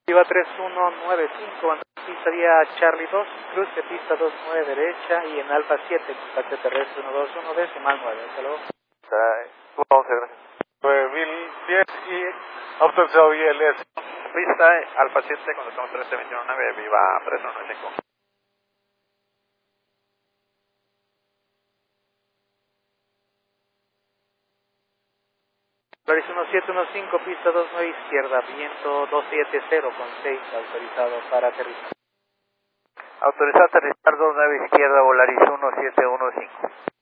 Viva 3195, pista vía Charlie 2, cruce pista 29 derecha y en Alfa 7, contacto terrestre 121, decimal 9, hasta luego. 11, gracias. 9010 y autorizado ILS. Pista Alfa 7, contactamos 1329, viva 3195. Polaris 1715, pista 29 izquierda, viento 270 con 6, autorizado para aterrizar. Autorizado aterrizar 29 izquierda, Volaris 1715.